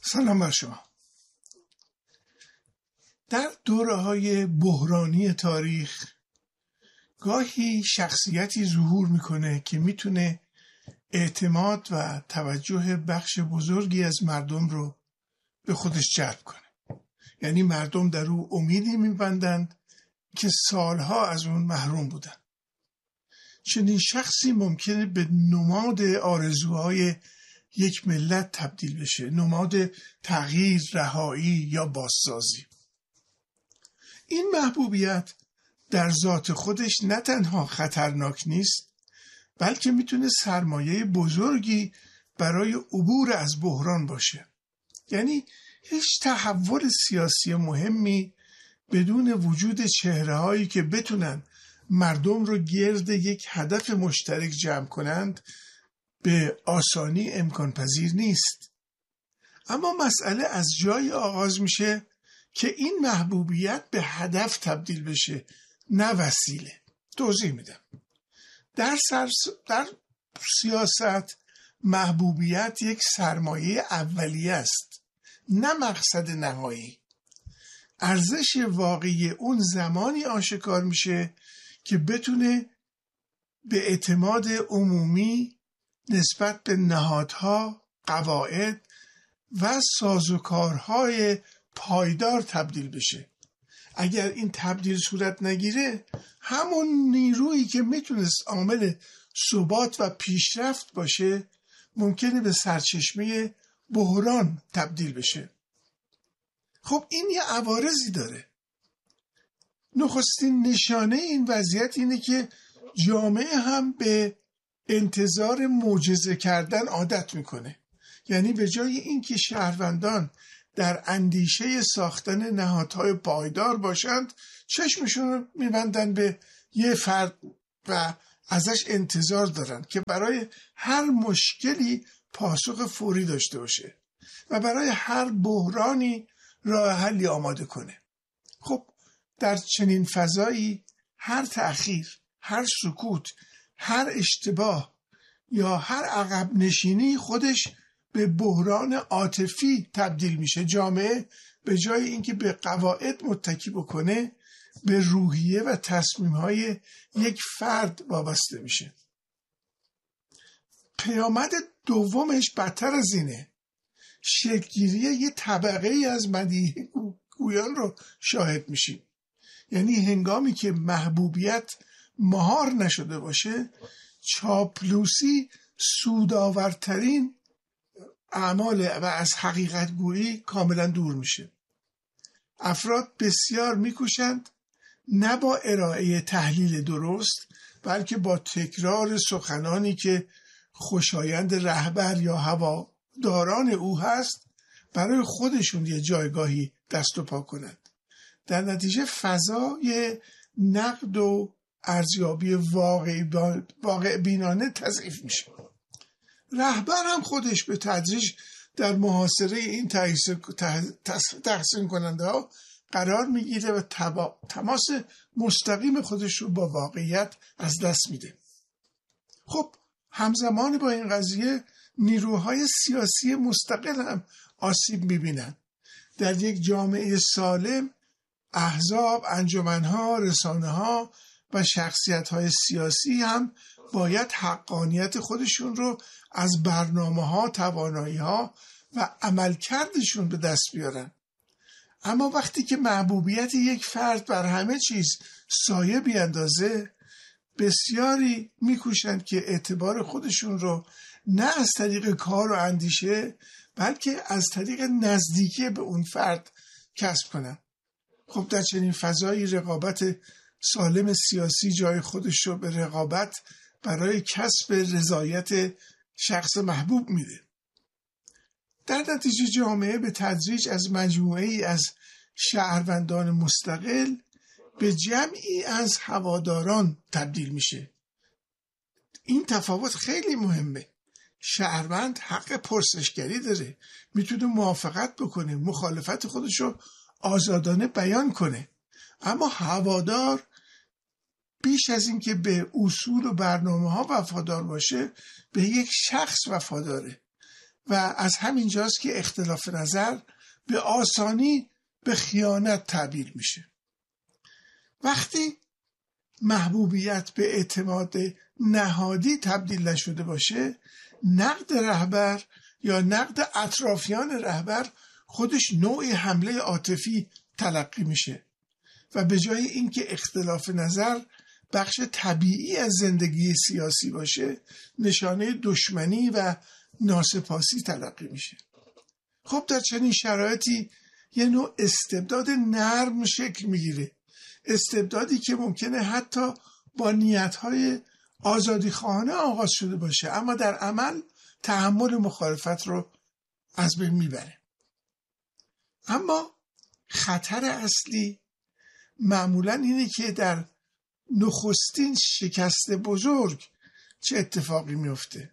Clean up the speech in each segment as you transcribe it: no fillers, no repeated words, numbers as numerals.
سلام بر شما. در دوره‌های بحرانی تاریخ گاهی شخصیتی ظهور میکنه که میتونه اعتماد و توجه بخش بزرگی از مردم رو به خودش جلب کنه. یعنی مردم در او امیدی میبندند که سالها از اون محروم بودن. چنین شخصی ممکنه به نماد آرزوهای یک ملت تبدیل بشه، نماد تغییر، رهایی یا بازسازی. این محبوبیت در ذات خودش نه تنها خطرناک نیست، بلکه میتونه سرمایه بزرگی برای عبور از بحران باشه. یعنی هیچ تحول سیاسی مهمی بدون وجود چهره‌هایی که بتونن مردم رو گرد یک هدف مشترک جمع کنند به آسانی امکان پذیر نیست. اما مسئله از جایی آغاز میشه که این محبوبیت به هدف تبدیل بشه، نه وسیله. توضیح میدم. در سیاست محبوبیت یک سرمایه اولیه است، نه مقصد نهایی. ارزش واقعی اون زمانی آشکار میشه که بتونه به اعتماد عمومی نسبت به نهادها، قواعد و سازوکارهای پایدار تبدیل بشه. اگر این تبدیل صورت نگیره، همون نیرویی که میتونست عامل ثبات و پیشرفت باشه ممکنه به سرچشمه بحران تبدیل بشه. خب این یه عوارضی داره. نخستین نشانه این وضعیت اینه که جامعه هم به انتظار معجزه کردن عادت میکنه. یعنی به جای اینکه شهروندان در اندیشه ساختن نهادهای پایدار باشند، چشمشون رو میبندن به یه فرد و ازش انتظار دارن که برای هر مشکلی پاسخ فوری داشته باشه و برای هر بحرانی راه حلی آماده کنه. خب در چنین فضایی هر تأخیر، هر سکوت، هر اشتباه یا هر عقب نشینی خودش به بحران عاطفی تبدیل میشه. جامعه به جای اینکه به قواعد متکی بکنه، به روحیه و تصمیم‌های یک فرد وابسته میشه. پیامد دومش بدتر از اینه. شکل‌گیری یه طبقه ای از مدیحه گویان رو شاهد میشیم. یعنی هنگامی که محبوبیت مهار نشده باشه، چاپلوسی سودآورترین اعمال و از حقیقت گویی کاملا دور میشه. افراد بسیار میکوشند نه با ارائه تحلیل درست، بلکه با تکرار سخنانی که خوشایند رهبر یا هواداران او هست برای خودشون یه جایگاهی دست و پا کنند. در نتیجه فضای نقد و ارزیابی واقع بینانه تضعیف میشه. رهبر هم خودش به تدریج در محاصره این تحسین کننده ها قرار میگیره و تماس مستقیم خودش رو با واقعیت از دست میده. خب همزمان با این قضیه نیروهای سیاسی مستقل هم آسیب میبینن. در یک جامعه سالم احزاب، انجمنها، رسانه‌ها و شخصیت‌های سیاسی هم باید حقانیت خودشون رو از برنامه‌ها، توانایی‌ها و عملکردشون به دست بیارن. اما وقتی که محبوبیت یک فرد بر همه چیز سایه بیاندازه، بسیاری میکوشند که اعتبار خودشون رو نه از طریق کار و اندیشه، بلکه از طریق نزدیکی به اون فرد کسب کنن. خب در چنین فضایی رقابت سالم سیاسی جای خودش رو به رقابت برای کسب رضایت شخص محبوب میده. در نتیجه جامعه به تدریج از مجموعه‌ای از شهروندان مستقل به جمعی از هواداران تبدیل میشه. این تفاوت خیلی مهمه. شهروند حق پرسشگری داره، میتونه موافقت بکنه، مخالفت خودش رو آزادانه بیان کنه. اما هوادار بیش از این که به اصول و برنامه ها وفادار باشه، به یک شخص وفاداره و از همین جاست که اختلاف نظر به آسانی به خیانت تعبیر میشه. وقتی محبوبیت به اعتماد نهادی تبدیل نشده باشه، نقد رهبر یا نقد اطرافیان رهبر خودش نوعی حمله عاطفی تلقی میشه و به جای اینکه اختلاف نظر بخش طبیعی از زندگی سیاسی باشه، نشانه دشمنی و ناسپاسی تلقی میشه. خب در چنین شرایطی یه نوع استبداد نرم شکل میگیره، استبدادی که ممکنه حتی با نیت‌های آزادیخواهانه آغاز شده باشه اما در عمل تحمل مخالفت رو از بین میبره. اما خطر اصلی معمولاً اینه که در نخستین شکست بزرگ چه اتفاقی میفته.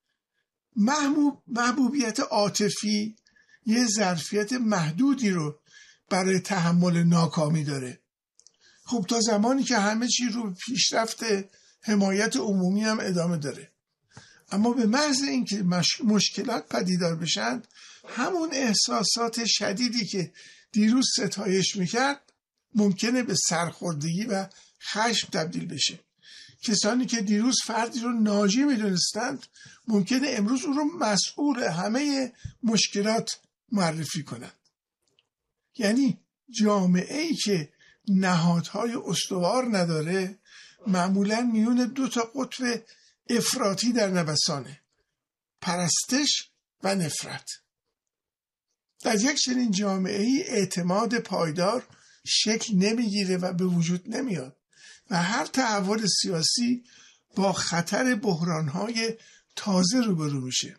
محبوبیت عاطفی یه ظرفیت محدودی رو برای تحمل ناکامی داره. خب تا زمانی که همه چی رو پیشرفت حمایت عمومی هم ادامه داره، اما به محض اینکه مشکلات پدیدار بشن، همون احساسات شدیدی که دیروز ستایش میکرد ممکنه به سرخوردگی و خشم تبدیل بشه. کسانی که دیروز فردی رو ناجی میدونستند ممکنه امروز او رو مسئول همه مشکلات معرفی کنند. یعنی جامعه‌ای که نهادهای استوار نداره معمولاً میون دو تا قطب افراطی در نوسانه: پرستش و نفرت. در یک چنین جامعه‌ای اعتماد پایدار شکل نمیگیره و به وجود نمیاد و هر تحول سیاسی با خطر بحران‌های تازه روبرو میشه.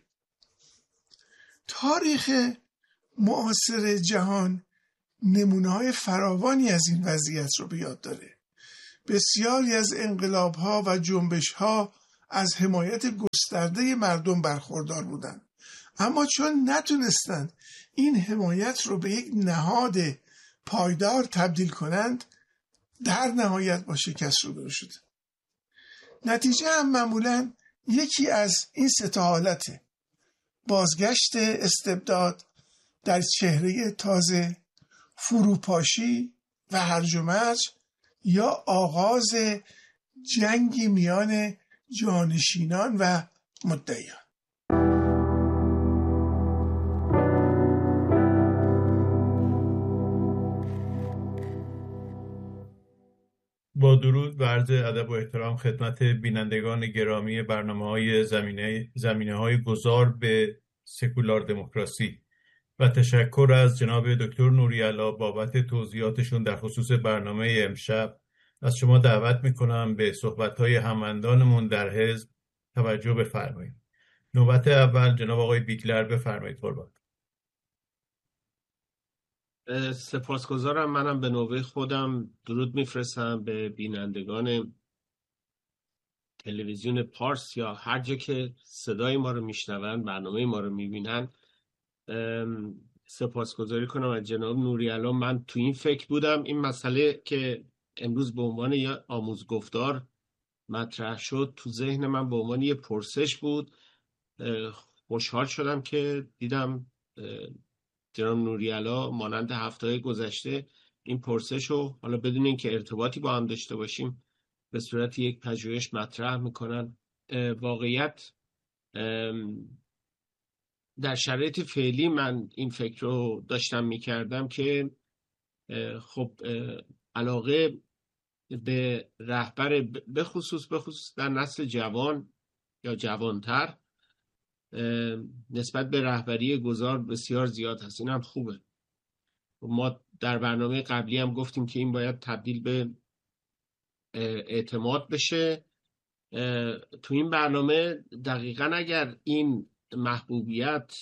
تاریخ معاصر جهان نمونه‌های فراوانی از این وضعیت رو به یاد داره. بسیاری از انقلاب‌ها و جنبش‌ها از حمایت گسترده مردم برخوردار بودند، اما چون نتونستند این حمایت رو به یک نهاد پایدار تبدیل کنند، در نهایت با شکست روبرو شد. نتیجه هم معمولاً یکی از این سه تا حالته: بازگشت استبداد در چهره تازه، فروپاشی و هرج و مرج، یا آغاز جنگی میان جانشینان و مدعیان. با درود و عرض ادب و احترام خدمت بینندگان گرامی برنامه‌های زمینه‌های گذار به سکولار دموکراسی و تشکر از جناب دکتر نوری‌علا بابت توضیحاتشون در خصوص برنامه امشب. از شما دعوت میکنم به صحبت‌های هموندانمون در حزب توجه بفرمایید. نوبت اول جناب آقای بیگلر، بفرمایید قربان. سپاسگزارم. منم به نوبه خودم درود میفرستم به بینندگان تلویزیون پارس یا هر جا که صدای ما رو میشنون، برنامه ما رو میبینن. سپاسگزاری کنم از جناب نوری‌علا. من تو این فکر بودم این مسئله که امروز به عنوان یه آموزگفتار مطرح شد تو ذهن من به عنوان یه پرسش بود. خوشحال شدم که دیدم جناب نوری‌علا مانند هفته‌های گذشته این پرسش رو حالا بدون اینکه ارتباطی با هم داشته باشیم به صورت یک پژوهش مطرح میکنن. واقعیت در شرایط فعلی من این فکر رو داشتم میکردم که خب علاقه به رهبر به خصوص در نسل جوان یا جوانتر نسبت به رهبری گذار بسیار زیاد هست. این هم خوبه. ما در برنامه قبلی هم گفتیم که این باید تبدیل به اعتماد بشه. تو این برنامه دقیقاً اگر این محبوبیت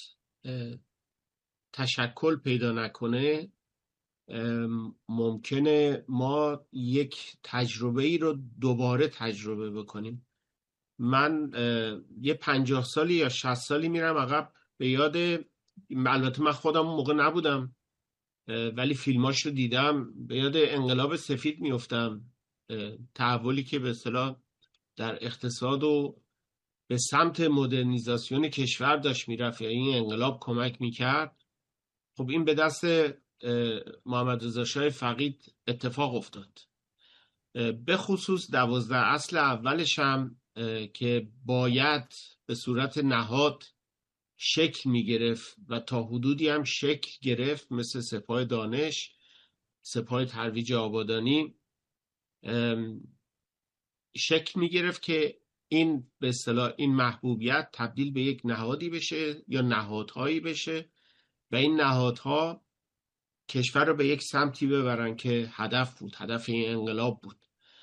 تشکل پیدا نکنه ممکنه ما یک تجربه ای رو دوباره تجربه بکنیم. من یه 50 سالی یا 60 سالی میرم عقب به یاد، البته من خودم اون موقع نبودم ولی فیلماش رو دیدم، به یاد انقلاب سفید میفتم، تحولی که به اصطلاح در اقتصاد و به سمت مدرنیزاسیون کشور داشت میرفت یا این انقلاب کمک میکرد، خب این به دست محمد رضا شاه فقید اتفاق افتاد. به خصوص 12 اصل اولش هم که باید به صورت نهاد شکل میگرفت و تا حدودی هم شکل گرفت، مثل سپاه دانش، سپاه ترویج آبادانی، شکل میگرفت که این به اصطلاح این محبوبیت تبدیل به یک نهادی بشه یا نهادهایی بشه و این نهادها کشور رو به یک سمتی ببرن که هدف بود، هدف این انقلاب بود.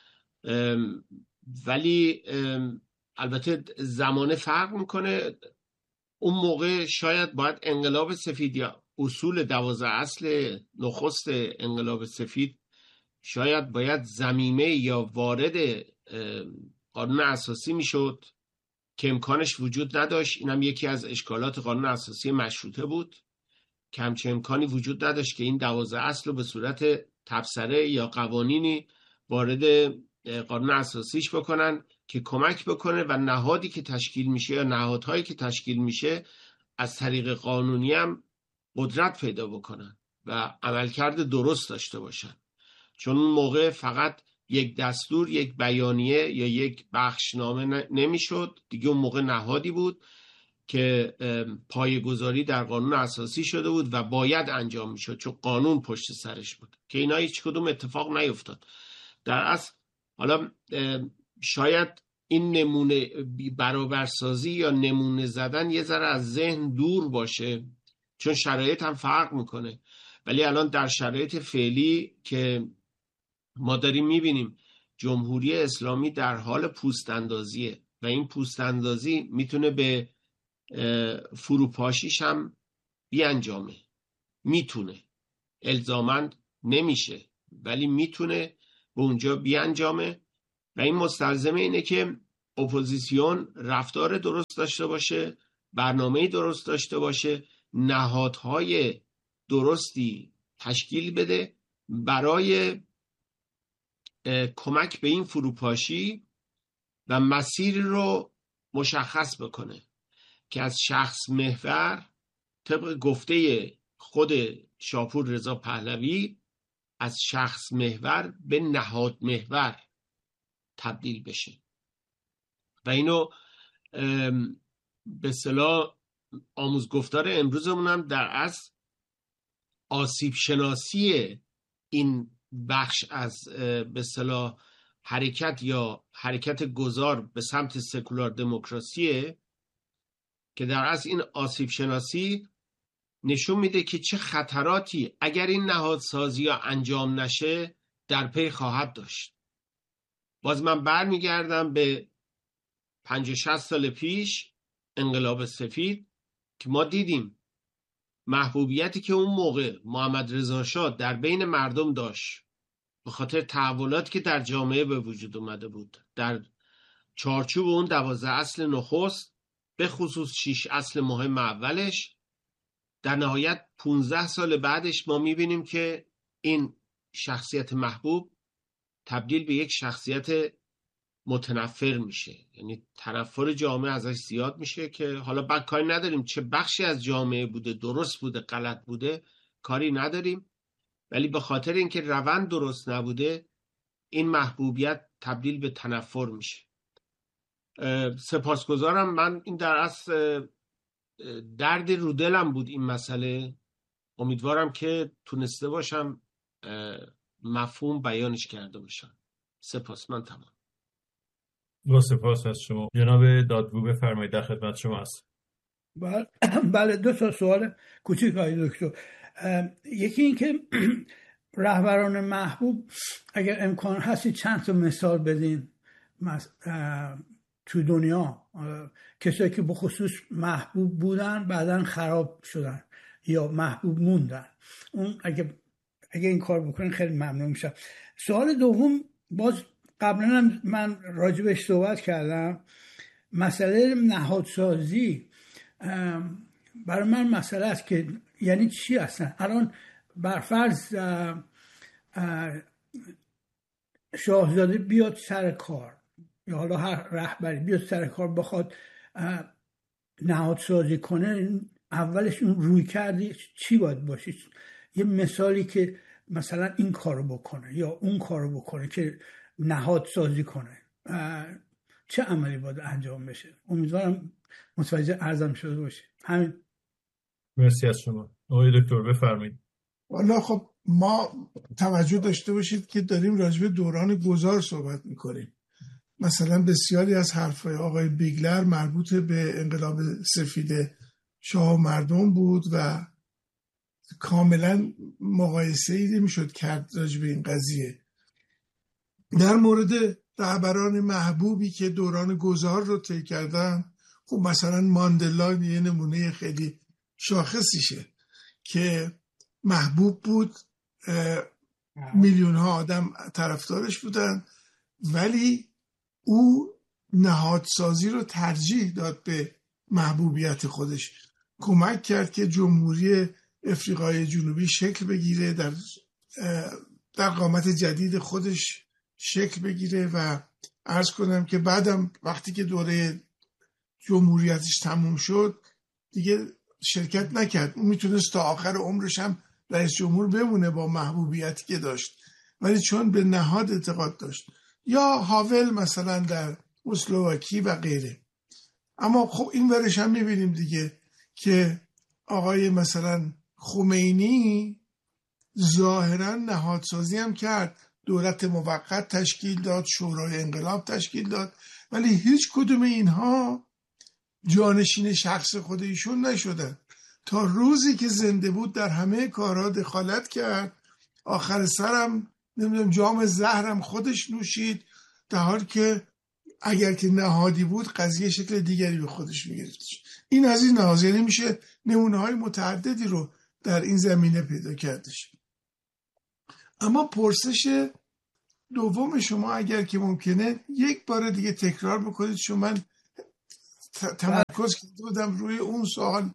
ولی البته زمانه فرق میکنه. اون موقع شاید باید انقلاب سفید یا اصول 12 اصل نخست انقلاب سفید شاید باید ضمیمه یا وارد قانون اساسی میشد که امکانش وجود نداشت. اینم یکی از اشکالات قانون اساسی مشروطه بود که همچه امکانی وجود نداشت که این 12 اصل رو به صورت تبصره یا قوانینی وارد قانون اساسیش بکنن که کمک بکنه و نهادی که تشکیل میشه یا نهادهایی که تشکیل میشه از طریق قانونی هم قدرت پیدا بکنن و عملکرد درست داشته باشن. چون اون موقع فقط یک دستور، یک بیانیه یا یک بخشنامه نمیشد دیگه. اون موقع نهادی بود که پایه‌گذاری در قانون اساسی شده بود و باید انجام میشد چون قانون پشت سرش بود، که اینا هیچ کدوم اتفاق نیفتاد. در اصل حالا شاید این نمونه برابرسازی یا نمونه زدن یه ذره از ذهن دور باشه چون شرایط هم فرق میکنه، ولی الان در شرایط فعلی که ما داریم میبینیم جمهوری اسلامی در حال پوست اندازیه و این پوست اندازی میتونه به فروپاشیش هم بیانجامه. میتونه، الزاماً نمیشه، ولی میتونه به اونجا بیانجامه و این مستلزم اینه که اپوزیسیون رفتار درست داشته باشه، برنامه درست داشته باشه، نهادهای درستی تشکیل بده برای کمک به این فروپاشی و مسیر رو مشخص بکنه که از شخص محور، طبق گفته خود شاپور رضا پهلوی، از شخص محور به نهاد محور تبدیل بشه. و اینو به اصطلاح آموزگفتار امروزمون هم در اصل آسیب شناسی این بخش از به اصطلاح حرکت یا حرکت گذار به سمت سکولار دموکراسیه که در اصل این آسیب شناسی نشون میده که چه خطراتی اگر این نهادسازی ها انجام نشه در پی خواهد داشت. باز من برمیگردم به 50-60 سال پیش انقلاب سفید که ما دیدیم محبوبیتی که اون موقع محمد رضا شاه در بین مردم داشت به خاطر تحولاتی که در جامعه به وجود اومده بود در چارچوب اون 12 اصل نخست، به خصوص 6 اصل مهم اولش، در نهایت 15 سال بعدش ما میبینیم که این شخصیت محبوب تبدیل به یک شخصیت متنفر میشه. یعنی تنفر جامعه ازش زیاد میشه که حالا بعد کاری نداریم چه بخشی از جامعه بوده، درست بوده، غلط بوده، کاری نداریم، ولی به خاطر اینکه روند درست نبوده این محبوبیت تبدیل به تنفر میشه. سپاسگزارم. من این در اصل درد رو دلم بود این مسئله. امیدوارم که تونسته باشم مفهوم بیانش کرده باشم. سپاس. من تمام. با سپاس از شما. جناب دادگو بفرمایید، در خدمت شما هست. بله، 2 سوال کوچیک آقای دکتر. یکی این که رهبران محبوب اگر امکان هستی چند تا مثال بدین تو دنیا، کسایی که بخصوص محبوب بودن بعدن خراب شدن یا محبوب موندن. اون اگه این کار بکنین خیلی ممنون میشم. سوال دوم، باز قبلا من راجبش صحبت کردم، مسئله نهادسازی برای من مسئله است که یعنی چی اصلا. الان برفرض شاهزاده بیاد سر کار یا حالا هر رهبری بیاد سر کار بخواد نهادسازی کنه، اولش اون روی کرده چی باید باشه؟ یه مثالی که مثلا این کارو بکنه یا اون کارو بکنه که نهادسازی کنه، چه عملی باید انجام بشه؟ امیدوارم متوجه عرضم شده باشه. همین. مرسی از شما. آقای دکتر بفرمایید. والا خب ما توجه داشته باشید که داریم راجع به دوران گذار صحبت میکنیم. مثلا بسیاری از حرفهای آقای بیگلر مربوط به انقلاب سفید شاه و مردم بود و کاملا مقایسه‌ای نمیشد کرد راجع به این قضیه. در مورد رهبران محبوبی که دوران گذار رو طی کردن، خب مثلا ماندلا یه نمونه خیلی شاخصیشه که محبوب بود، میلیون ها آدم طرفدارش بودن، ولی او نهادسازی رو ترجیح داد به محبوبیت خودش. کمک کرد که جمهوری افریقای جنوبی شکل بگیره، در قامت جدید خودش شکل بگیره و عرض کنم که بعدم وقتی که دوره جمهوریتش تموم شد دیگه شرکت نکرد. اون میتونست تا آخر عمرش هم رئیس جمهور بمونه با محبوبیتی که داشت، ولی چون به نهاد اعتقاد داشت. یا هاول مثلا در اسلواکی و غیره. اما خب این ورش هم میبینیم دیگه که آقای مثلا خمینی ظاهرا نهادسازی هم کرد، دولت موقت تشکیل داد، شورای انقلاب تشکیل داد، ولی هیچ کدوم اینها جانشین شخص خود ایشون نشدن. تا روزی که زنده بود در همه کارها دخالت کرد، آخر سرم نمیدونم جام زهرم خودش نوشید، در حالی که اگر که نهادی بود قضیه شکل دیگری به خودش میگرفتش. این از این لحاظ یعنی میشه نمونه های متعددی رو در این زمینه پیدا کردش. اما پرسش دوم شما اگر که ممکنه یک بار دیگه تکرار بکنید، چون من تمرکز کرده بودم روی اون سوال.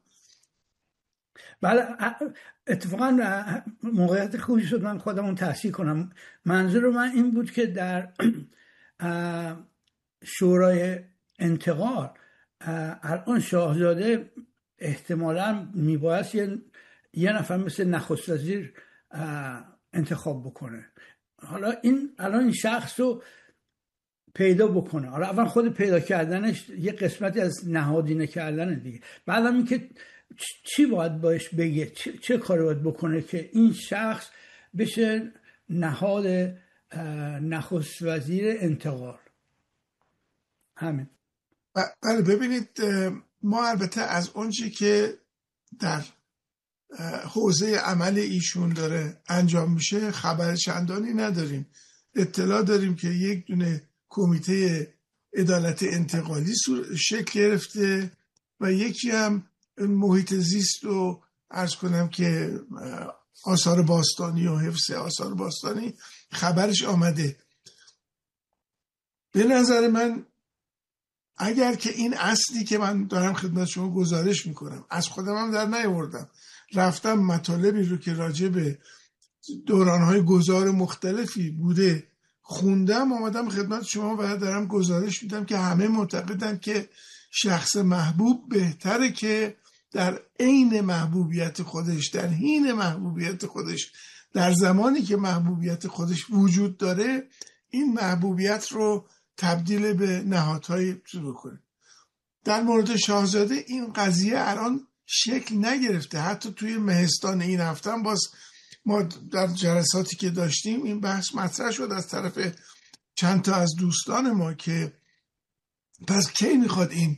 بله، اتفاقا موقعیت خوبی شد من خودمون تحصیل کنم. منظور من این بود که در شورای انتقال الان شاهزاده احتمالاً میبایست یه نفر مثل نخست وزیر انتخاب بکنه. حالا الان این شخص رو پیدا بکنه. حالا اول خود پیدا کردنش یه قسمتی از نهادینه کردنه دیگه. بعدم این که چی باید باش بگه، چه کاری باید بکنه که این شخص بشه نهاد نخست وزیر انتقال. همین. بله ببینید، ما البته از اونچه که در حوزه عمل ایشون داره انجام میشه خبر چندانی نداریم. اطلاع داریم که یک دونه کمیته عدالت انتقالی شکل گرفته و یکی هم محیط زیست و عرض کنم که آثار باستانی و حفظ آثار باستانی خبرش آمده. به نظر من اگر که این اصلی که من دارم خدمت شما گزارش میکنم از خودم هم در نیاوردم، رفتم مطالبی رو که راجع به دورانهای گذار مختلفی بوده خوندم، آمدم خدمت شما و دارم گزارش میدم که همه معتقدن که شخص محبوب بهتره که در عین محبوبیت خودش، در حین محبوبیت خودش، در زمانی که محبوبیت خودش وجود داره، این محبوبیت رو تبدیل به نهادهای شروع کنه. در مورد شاهزاده این قضیه الان شکل نگرفته. حتی توی مهستان این هفته هم باز ما در جلساتی که داشتیم این بحث مطرح شد از طرف چند تا از دوستان ما که پس کی میخواد این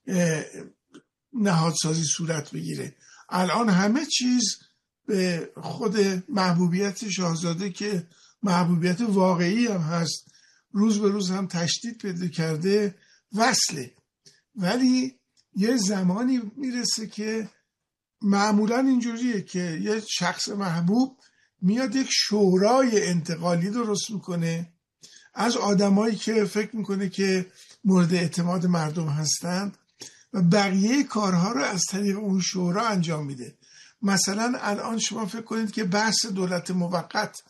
نهادسازی صورت بگیره. الان همه چیز به خود محبوبیت شاهزاده که محبوبیت واقعی هم هست، روز به روز هم تشدید پیدا کرده وصله. ولی یه زمانی میرسه که معمولا اینجوریه که یه شخص محبوب میاد یک شورای انتقالی درست میکنه از آدمایی که فکر میکنه که مورد اعتماد مردم هستند و بقیه کارها رو از طریق اون شورا انجام میده. مثلا الان شما فکر کنید که بحث دولت موقت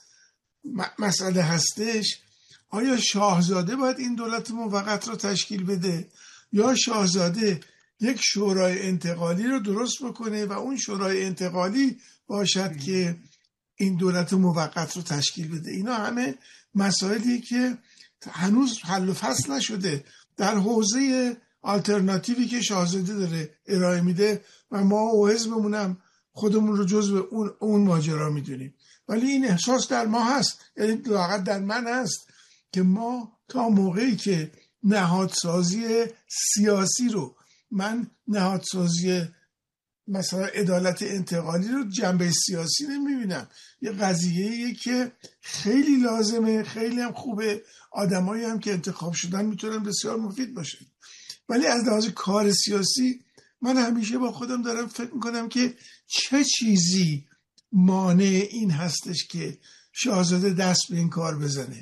مسئله هستش، آیا شاهزاده باید این دولت موقت رو تشکیل بده یا شاهزاده یک شورای انتقالی رو درست بکنه و اون شورای انتقالی باشد که این دولت موقت رو تشکیل بده. اینا همه مسائلی که هنوز حل و فصل نشده در حوزه آلترناتیوی که شاهزاده داره ارائه میده و ما و حزبمون هم خودمون رو جزو اون ماجرا میدونیم. ولی این احساس در ما هست، یعنی لااقل در من هست که ما تا موقعی که نهادسازی سیاسی رو، من نهادسازی مثلا عدالت انتقالی رو جنبه سیاسی نمیبینم، یه قضیه‌ایه که خیلی لازمه، خیلی هم خوبه، آدمایی هم که انتخاب شدن میتونن بسیار مفید باشه، ولی از لحاظ کار سیاسی من همیشه با خودم دارم فکر میکنم که چه چیزی مانع این هستش که شاهزاده دست به این کار بزنه.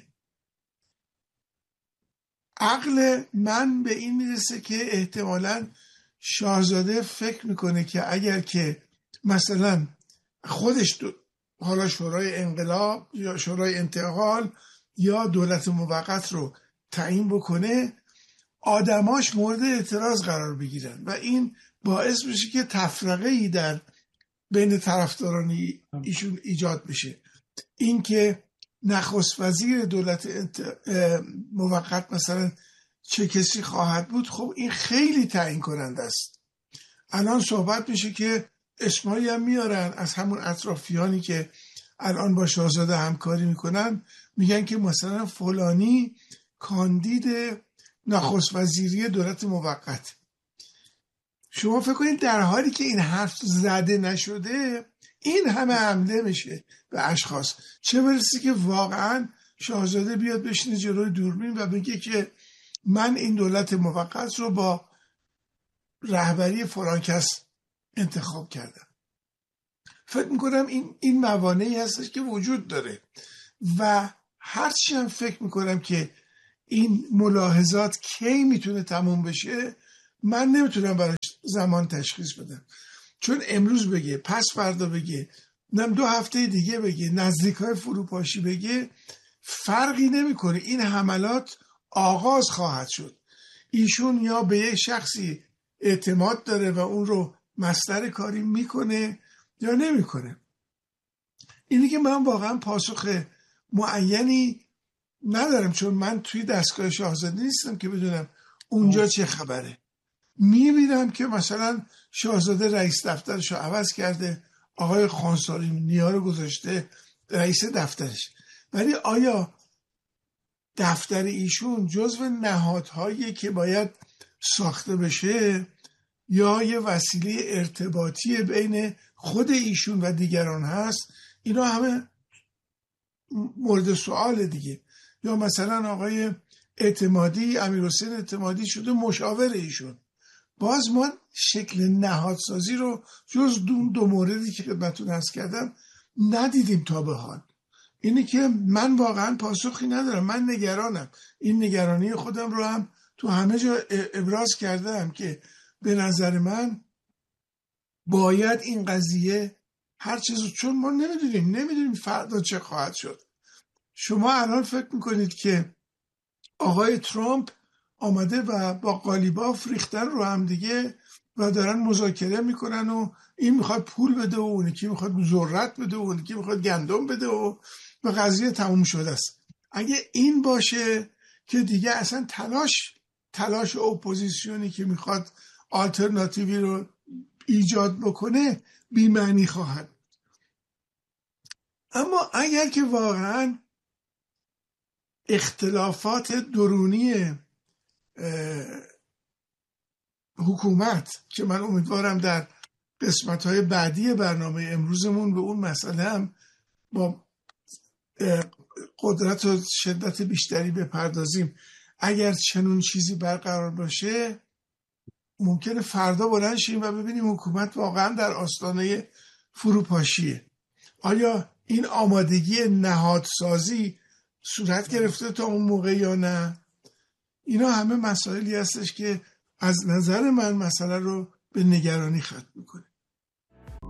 عقل من به این میرسه که احتمالاً شاهزاده فکر میکنه که اگر که مثلا خودش حالا شورای انقلاب یا شورای انتقال یا دولت موقت رو تعیین بکنه، آدماش مورد اعتراض قرار بگیرن و این باعث بشه که تفرقه‌ای در بین طرفداران ایشون ایجاد بشه. این که نخست وزیر دولت موقت مثلا چه کسی خواهد بود، خب این خیلی تعیین کننده است. الان صحبت میشه که اسمایی هم میارن از همون اطرافیانی که الان با شاهزاده همکاری میکنن، میگن که مثلا فلانی کاندید نخست وزیری دولت موقت. شما فکر کنید در حالی که این حرف زده نشده این همه حمله میشه به اشخاص، چه برسه که واقعا شاهزاده بیاد بشینه جلوی دوربین و بگه که من این دولت موقت رو با رهبری فلان کس انتخاب کردم. فکر میکنم این موانعی هستش که وجود داره و هرچی هم فکر میکنم که این ملاحظات کی میتونه تموم بشه، من نمیتونم براش زمان تشخیص بدم، چون امروز بگه، پس فردا بگه، 2 هفته دیگه بگه، نزدیکای فروپاشی بگه، فرقی نمیکنه. این حملات آغاز خواهد شد. ایشون یا به یک شخصی اعتماد داره و اون رو مصدر کاری میکنه یا نمیکنه. اینی که من واقعا پاسخ معینی ندارم، چون من توی دستگاه شاهزاده نیستم که بدونم اونجا چه خبره. میبینم که مثلا شاهزاده رئیس دفترش رو عوض کرده، آقای خانساری نیا رو گذاشته رئیس دفترش، ولی آیا دفتر ایشون جزو نهادهایی که باید ساخته بشه یا یه وسیله ارتباطی بین خود ایشون و دیگران هست؟ اینا همه مورد سوال دیگه. یا مثلا آقای اعتمادی، امیرحسین اعتمادی شده مشاور ایشون. باز ما شکل نهادسازی رو جز 2 موردی که خدمتتون عرض کردم ندیدیم تا به حال. اینی که من واقعا پاسخی ندارم، من نگرانم. این نگرانی خودم رو هم تو همه جا ابراز کردم که به نظر من باید این قضیه هر چیزو، چون ما نمیدونیم فردا چه خواهد شد. شما الان فکر میکنید که آقای ترامپ آمده و با قالیباف ریختن رو هم دیگه و دارن مذاکره میکنن و این میخواد پول بده و اون یکی میخواد ذرت بده و اون یکی میخواد گندم بده و قضیه تموم شده است. اگه این باشه که دیگه اصلا تلاش اپوزیسیونی که میخواد آلترناتیوی رو ایجاد بکنه بی‌معنی خواهد. اما اگر که واقعا اختلافات درونی حکومت، که من امیدوارم در قسمت‌های بعدی برنامه امروزمون به اون مسئله هم با قدرت و شدت بیشتری بپردازیم، اگر چنون چیزی برقرار باشه ممکنه فردا بلند شیم و ببینیم حکومت واقعا در آستانه فروپاشیه. آیا این آمادگی نهادسازی صورت گرفته تا اون موقع یا نه؟ اینا همه مسائلی هستش که از نظر من مسئله رو به نگرانی ختم میکنه.